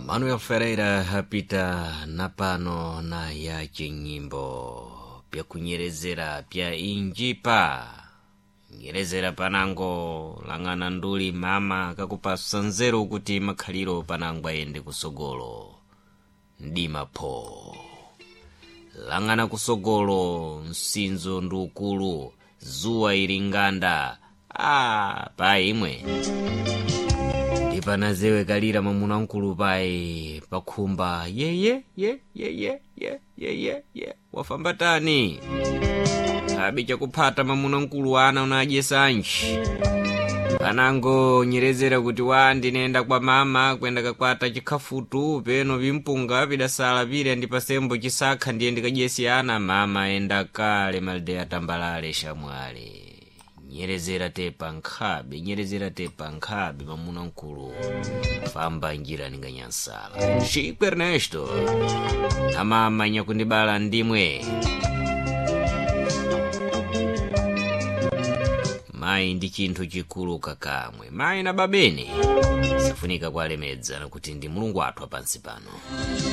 Manuel Ferreira hapita napano na ya chinyimbo pya kunyerezera pya injipa nyerezera panango langana nduli mama kakupasa nzeru kuti makhaliro panango ayende kusogolo ndima po langana kusogolo nsinzo ndukulu zuwa ilinganda pa imwe ipanazewe kalira mamuna nkulu pai pakhumba ye wafambatani abi chakupata mamuna nkulu ana unaje sanji panango nyerezera kuti ndinenda kwa mama kwenda kakwata chikhafutu peno vimpunga vidasala vile ndipasembo chisakha ndiye ndikajesiana mama enda kale malde atambalale shamwale nyerezera tepa nkhabe mamuna nkulu famba njira ninganyansala Chico Ernesto na mama nyakundibala ndimwe mai ndi chinthu chikulu kakamwe mai na babene safunika kwalemedza kuti ndi mulungu athu pansi pano.